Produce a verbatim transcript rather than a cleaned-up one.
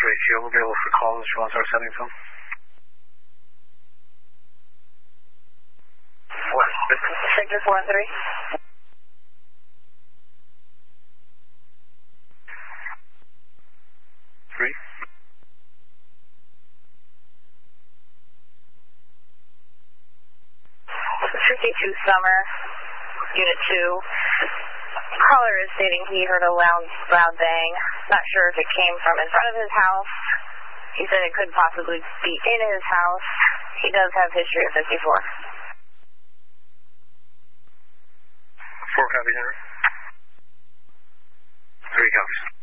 A Q. We'll be able for calls if you want to start sending some. What? Victor four one three. Three. fifty-two Summer, Unit two. Caller is stating he heard a loud, loud bang. Not sure if it came from in front of his house. He said it could possibly be in his house. He does have history of fifty-four. Four copy, Henry. Three copies.